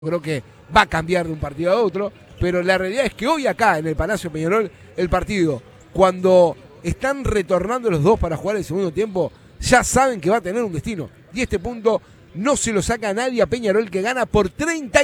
Creo que va a cambiar de un partido a otro, pero la realidad es que hoy acá en el Palacio Peñarol, el partido, cuando están retornando los dos para jugar el segundo tiempo, ya saben que va a tener un destino. Y este punto no se lo saca a nadie a Peñarol, que gana por 30